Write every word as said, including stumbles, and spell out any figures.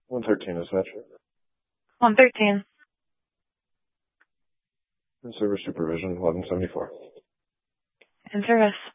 one thirteen is that? one thirteen. In service supervision, eleven seventy-four. In service.